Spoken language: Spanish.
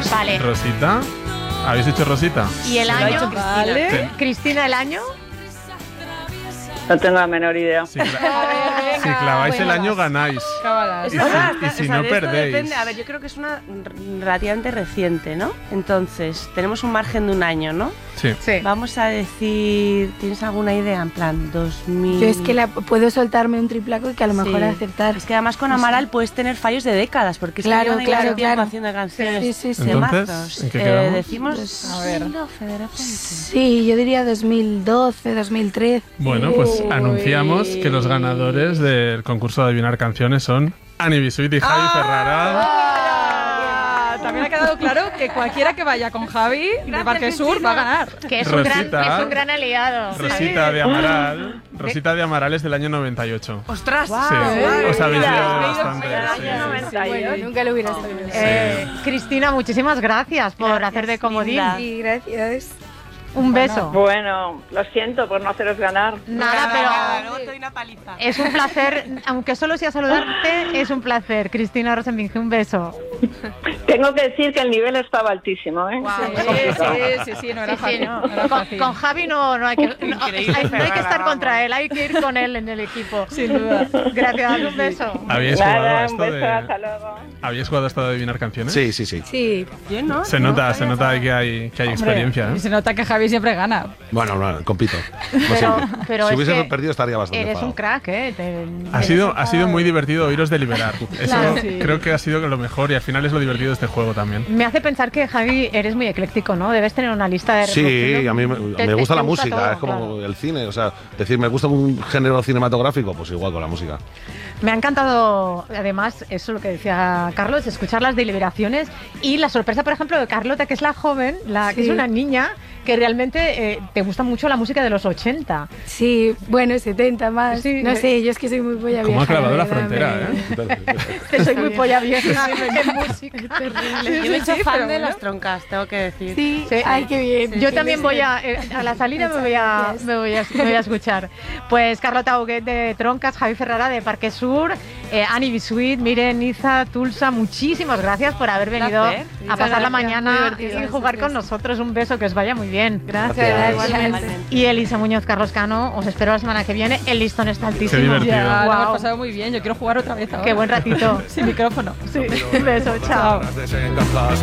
Vale. Rosita. ¿Habéis hecho Rosita? ¿Y el año? Vale. Cristina, ¿el año? No tengo la menor idea. Si claváis el año, ganáis. Cábalas. Y si no, perdéis. Depende. A ver, yo creo que es una relativamente reciente, ¿no? Entonces, tenemos un margen de un año, ¿no? Sí. Vamos a decir, ¿tienes alguna idea? En plan, 2000... Yo es que puedo soltarme un triplaco y que a lo mejor acertar. Es que además con Amaral puedes tener fallos de décadas, porque es Claro, que claro, tiempo claro. haciendo canciones Sí. de Entonces, mazos. ¿en qué quedamos? Decimos... A ver. 2012, de repente. Sí, yo diría 2012, 2013. Bueno, pues anunciamos que los ganadores del concurso de adivinar canciones son Ani Bisuit y Javi Ferrara. También ha quedado claro que cualquiera que vaya con Javi de Parque Sur va a ganar. Que es Rosita. un gran aliado. Rosita de Amaral. Rosita de Amaral es del año 98. ¡Ostras! Sí, os habéis liado bastante. Bueno, nunca lo hubiera sabido. Cristina, muchísimas gracias por hacer de comodín. linda. Y gracias. Un beso. Bueno, lo siento por no haceros ganar. Nada, pero Luego te doy una paliza. es un placer, aunque solo sea saludarte, es un placer. Cristina Rosenvinge, un beso. Tengo que decir que el nivel estaba altísimo, ¿eh? Sí, no era Sí, fácil. no. No era Con fácil. Javi no hay que, no hay que Ferrara, estar contra vamos. él, hay que ir con él en el equipo. Sin duda. Gracias, un beso. ¿Habíais jugado a Nada, un esto beso, hasta de... luego. ¿Habíais jugado a esto de adivinar canciones? Sí. Sí. Bien, ¿no? Se nota que hay experiencia, Y ¿eh? se nota que Javi siempre gana. Bueno, compito. No siempre. Pero Si es hubiese que perdido estaría bastante eres enfadado. un crack, ¿eh? Ha sido muy divertido oíros deliberar. Eso Claro, sí. creo que ha sido lo mejor y al final es lo divertido de este juego también. Me hace pensar que, Javi, eres muy ecléctico, ¿no? Debes tener una lista de Sí, reproducción. a mí me gusta la música, todo, es como claro. el cine, o sea, decir, me gusta un género cinematográfico, pues igual con la música. Me ha encantado, además, eso lo que decía Carlos, escuchar las deliberaciones y la sorpresa, por ejemplo, de Carlota, que es la joven, que es una niña que realmente te gusta mucho la música de los 80. Sí, bueno, 70 más. Sí, no sé, yo es que soy muy polla vieja. ¿Cómo ha clavado la verdad, frontera, eh? Que soy muy polla vieja en música. Yo me he hecho fan de las troncas, tengo que decir. Sí, Sí. ay, qué bien. Yo también voy a la salida me voy a escuchar. Pues Carlota Huguet de Troncas, Javi Ferrara de Parque Sur, Ani Bisuit, Miren, Niza, Tulsa, muchísimas gracias por haber venido Placer. a pasar la Gracias, mañana muy divertido, y jugar con nosotros. Un beso, que os vaya muy bien. Gracias. Igualmente. Y Elisa Muñoz, Carlos Cano, os espero la semana que viene. El listón está altísimo. Qué divertido. Ya, lo hemos Guau. pasado muy bien. Yo quiero jugar otra vez ahora. Qué buen ratito. Sin micrófono. Sí, un beso, chao. Desencajadas